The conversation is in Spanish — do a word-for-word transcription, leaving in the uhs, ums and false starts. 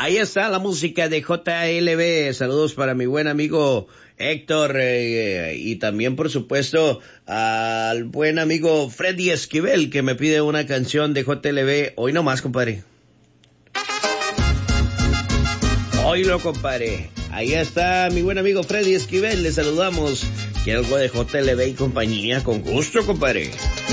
Ahí está la música de J L B. Saludos para mi buen amigo Héctor eh, y también por supuesto al buen amigo Freddy Esquivel que me pide una canción de J L B. Hoy nomás, compadre. Hoy lo compadre. Ahí está mi buen amigo Freddy Esquivel. Le saludamos. Quiero algo de J L B y compañía. Con gusto, compadre.